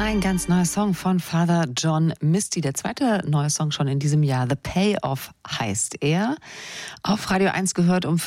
Ein ganz neuer Song von Father John Misty. Der zweite neue Song schon in diesem Jahr. The Payoff heißt er. Auf Radio 1 gehört um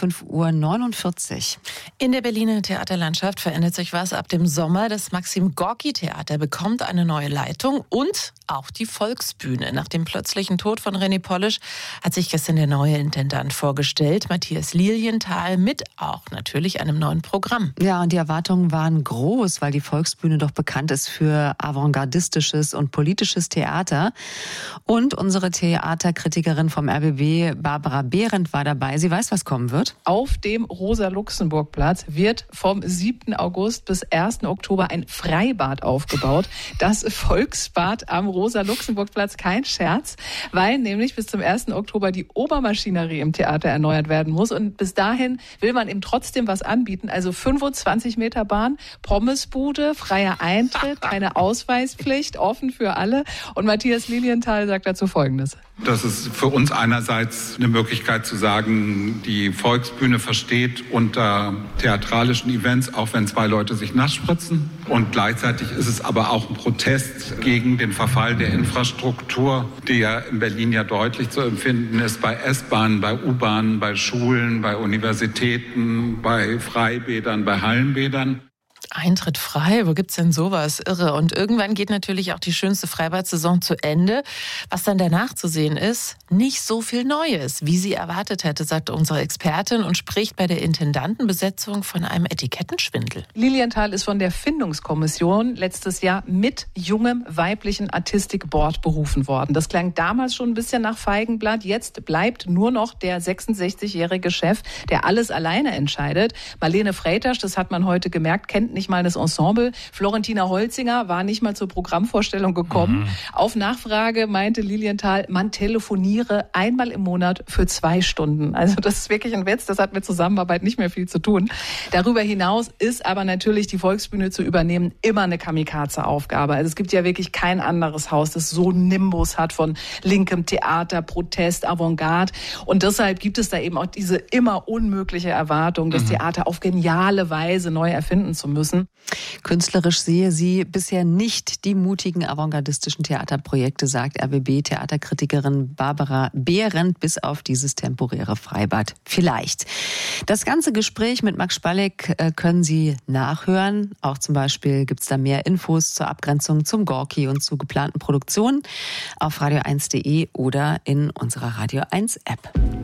5:49 Uhr. In der Berliner Theaterlandschaft verändert sich was ab dem Sommer. Das Maxim-Gorki-Theater bekommt eine neue Leitung und auch die Volksbühne. Nach dem plötzlichen Tod von René Polisch hat sich gestern der neue Intendant vorgestellt, Matthias Lilienthal, mit auch natürlich einem neuen Programm. Ja, und die Erwartungen waren groß, weil die Volksbühne doch bekannt ist für avantgardistisches und politisches Theater. Und unsere Theaterkritikerin vom RBB, Barbara Behrendt, war dabei. Sie weiß, was kommen wird. Auf dem Rosa-Luxemburg-Platz wird vom 7. August bis 1. Oktober ein Freibad aufgebaut. Das Volksbad am Rosa-Luxemburg-Platz, kein Scherz, weil nämlich bis zum 1. Oktober die Obermaschinerie im Theater erneuert werden muss. Und bis dahin will man eben trotzdem was anbieten. Also 25 Meter Bahn, Pommesbude, freier Eintritt, keine Ausweispflicht, offen für alle. Und Matthias Lilienthal sagt dazu Folgendes. Das ist für uns einerseits eine Möglichkeit zu sagen, die Volksbühne versteht unter theatralischen Events, auch wenn zwei Leute sich nass spritzen. Und gleichzeitig ist es aber auch ein Protest gegen den Verfall der Infrastruktur, die ja in Berlin ja deutlich zu empfinden ist, bei S-Bahnen, bei U-Bahnen, bei Schulen, bei Universitäten, bei Freibädern, bei Hallenbädern. Eintritt frei, wo gibt's denn sowas? Irre. Und irgendwann geht natürlich auch die schönste Freibad-Saison zu Ende. Was dann danach zu sehen ist, nicht so viel Neues, wie sie erwartet hätte, sagt unsere Expertin und spricht bei der Intendantenbesetzung von einem Etikettenschwindel. Lilienthal ist von der Findungskommission letztes Jahr mit jungem weiblichen Artistic-Board berufen worden. Das klang damals schon ein bisschen nach Feigenblatt. Jetzt bleibt nur noch der 66-jährige Chef, der alles alleine entscheidet. Marlene Freitasch, das hat man heute gemerkt, kennt nicht mal das Ensemble. Florentina Holzinger war nicht mal zur Programmvorstellung gekommen. Auf Nachfrage meinte Lilienthal, man telefoniere einmal im Monat für 2 Stunden. Also das ist wirklich ein Witz, das hat mit Zusammenarbeit nicht mehr viel zu tun. Darüber hinaus ist aber natürlich die Volksbühne zu übernehmen immer eine Kamikaze-Aufgabe. Also es gibt ja wirklich kein anderes Haus, das so einen Nimbus hat von linkem Theater, Protest, Avantgarde. Und deshalb gibt es da eben auch diese immer unmögliche Erwartung, das Theater auf geniale Weise neu erfinden zu müssen. Künstlerisch sehe sie bisher nicht die mutigen avantgardistischen Theaterprojekte, sagt RBB-Theaterkritikerin Barbara Behrendt, bis auf dieses temporäre Freibad. Vielleicht. Das ganze Gespräch mit Max Spalleck können Sie nachhören. Auch zum Beispiel gibt es da mehr Infos zur Abgrenzung zum Gorki und zu geplanten Produktionen auf radio1.de oder in unserer Radio 1 App.